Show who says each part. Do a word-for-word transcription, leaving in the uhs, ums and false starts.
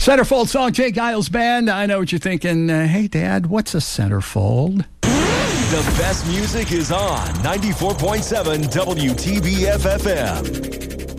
Speaker 1: Centerfold song, Jake Giles Band. I know what you're thinking. Uh, hey, Dad, what's a centerfold?
Speaker 2: The best music is on ninety-four point seven W T B F F M.